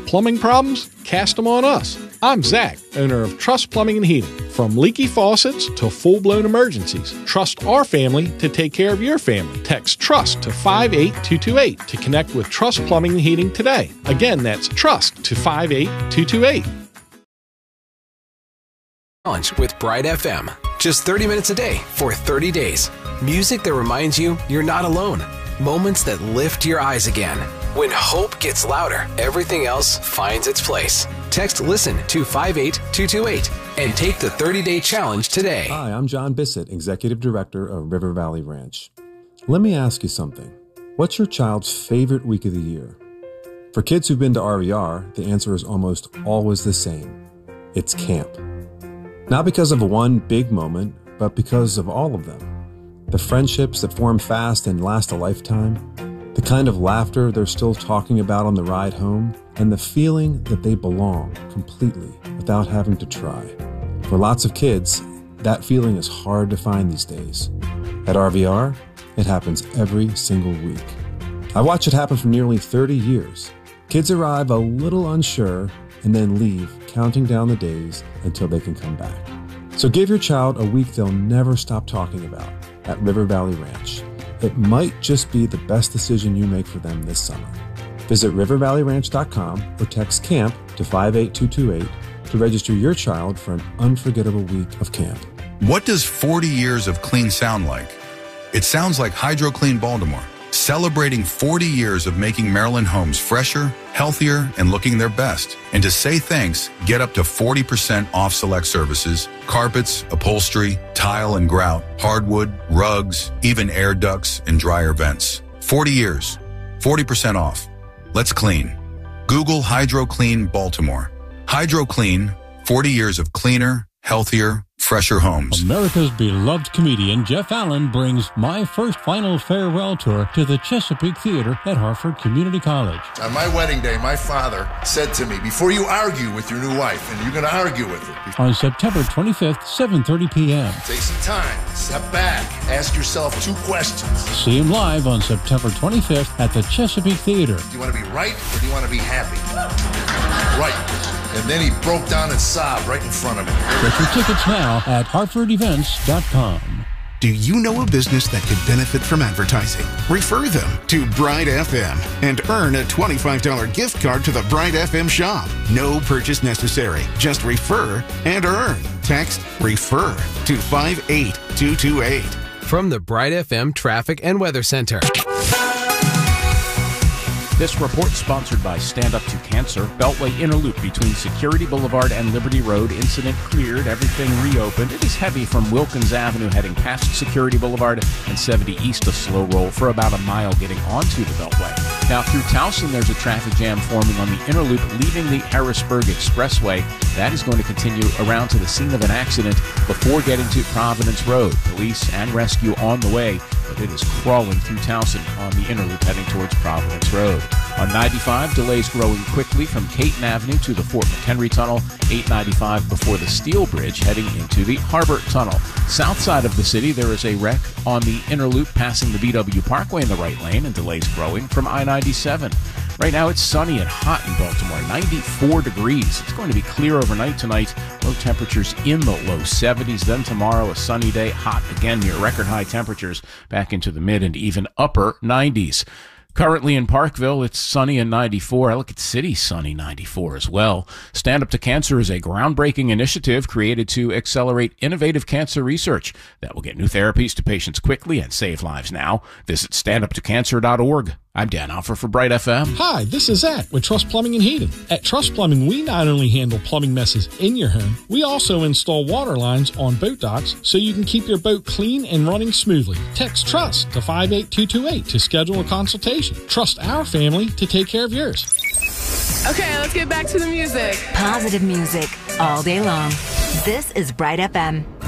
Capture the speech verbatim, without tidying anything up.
plumbing problems? Cast them on us. I'm Zach, owner of Trust Plumbing and Heating. From leaky faucets to full-blown emergencies, trust our family to take care of your family. Text TRUST to five eight two two eight to connect with Trust Plumbing and Heating today. Again, that's TRUST to five eight two two eight. Challenge with Bright F M. Just thirty minutes a day for thirty days. Music that reminds you you're not alone. Moments that lift your eyes again. When hope gets louder, everything else finds its place. Text LISTEN to five eight two two eight and take the thirty-day challenge today. Hi, I'm John Bissett, Executive Director of River Valley Ranch. Let me ask you something. What's your child's favorite week of the year? For kids who've been to R V R, the answer is almost always the same. It's camp. Not because of one big moment, but because of all of them. The friendships that form fast and last a lifetime, the kind of laughter they're still talking about on the ride home, and the feeling that they belong completely without having to try. For lots of kids, that feeling is hard to find these days. At R V R, it happens every single week. I watch it happen for nearly thirty years. Kids arrive a little unsure and then leave, counting down the days until they can come back. So give your child a week they'll never stop talking about at River Valley Ranch. It might just be the best decision you make for them this summer. Visit river valley ranch dot com or text CAMP to five eight two two eight to register your child for an unforgettable week of camp. What does forty years of clean sound like? It sounds like HydroClean Baltimore, celebrating forty years of making Maryland homes fresher, healthier, and looking their best. And to say thanks, get up to forty percent off select services, carpets, upholstery, tile and grout, hardwood, rugs, even air ducts and dryer vents. forty years, forty percent off. Let's clean. Google HydroClean Baltimore. HydroClean, forty years of cleaner, healthier, fresher homes. America's beloved comedian Jeff Allen brings My First Final Farewell Tour to the Chesapeake Theater at Hartford Community College. On my wedding day, my father said to me, before you argue with your new wife, and you're going to argue with her. On September twenty-fifth, seven thirty p.m. Take some time, step back, ask yourself two questions. See him live on September twenty-fifth at the Chesapeake Theater. Do you want to be right or do you want to be happy? Right. And then he broke down and sobbed right in front of me. Get your tickets now at hartford events dot com. Do you know a business that could benefit from advertising? Refer them to Bright F M and earn a twenty-five dollars gift card to the Bright F M shop. No purchase necessary. Just refer and earn. Text REFER to five eight two two eight. From the Bright F M Traffic and Weather Center. This report sponsored by Stand Up to Cancer. Beltway inner loop between Security Boulevard and Liberty Road. Incident cleared. Everything reopened. It is heavy from Wilkins Avenue heading past Security Boulevard and seventy east, a slow roll for about a mile getting onto the Beltway. Now through Towson, there's a traffic jam forming on the inner loop leaving the Harrisburg Expressway. That is going to continue around to the scene of an accident before getting to Providence Road. Police and rescue on the way, but it is crawling through Towson on the inner loop heading towards Providence Road. On ninety-five, delays growing quickly from Caton Avenue to the Fort McHenry Tunnel, eight ninety-five before the Steel Bridge heading into the Harbor Tunnel. South side of the city, there is a wreck on the inner loop passing the B W Parkway in the right lane and delays growing from I ninety-seven. Right now it's sunny and hot in Baltimore, ninety-four degrees. It's going to be clear overnight tonight. Low temperatures in the low seventies. Then tomorrow a sunny day, hot again near record high temperatures back into the mid and even upper nineties. Currently in Parkville, it's sunny and ninety-four. I look at City, sunny ninety-four as well. Stand Up to Cancer is a groundbreaking initiative created to accelerate innovative cancer research that will get new therapies to patients quickly and save lives now. Visit stand up to cancer dot org. I'm Dan Alfer for Bright F M. Hi, this is Zach with Trust Plumbing and Heating. At Trust Plumbing, we not only handle plumbing messes in your home, we also install water lines on boat docks so you can keep your boat clean and running smoothly. Text TRUST to five eight two two eight to schedule a consultation. Trust our family to take care of yours. Okay, let's get back to the music. Positive music all day long. This is Bright F M.